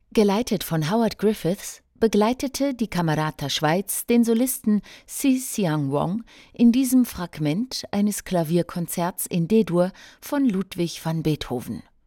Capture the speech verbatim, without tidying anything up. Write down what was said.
Geleitet von Howard Griffiths begleitete die Camerata Schweiz den Solisten Xi Xiang-Wong in diesem Fragment eines Klavierkonzerts in D-Dur von Ludwig van Beethoven.